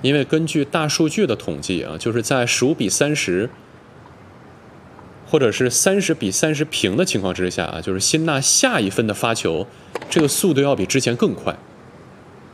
因为根据大数据的统计啊，就是在15比30，或者是30比30平的情况之下啊，就是辛纳下一分的发球，这个速度要比之前更快。